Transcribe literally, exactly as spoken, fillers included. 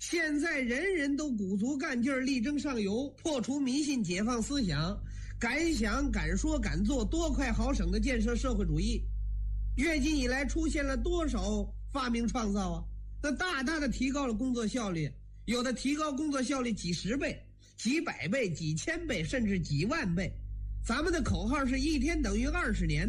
现在人人都鼓足干劲儿，力争上游，破除迷信，解放思想，敢想敢说敢做，多快好省的建设社会主义。跃进以来出现了多少发明创造啊？那大大的提高了工作效率，有的提高工作效率几十倍、几百倍、几千倍，甚至几万倍。咱们的口号是一天等于二十年。